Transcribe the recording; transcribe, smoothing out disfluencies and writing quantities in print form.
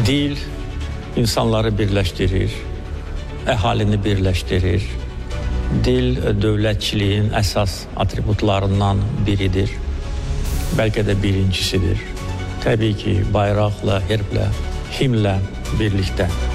Dil insanları birləşdirir, əhalini birləşdirir. Dil dövlətçiliyin əsas atributlarından biridir. Bəlkə də birincisidir. Təbii ki, bayraqla, herblə, himnlə birlikdə.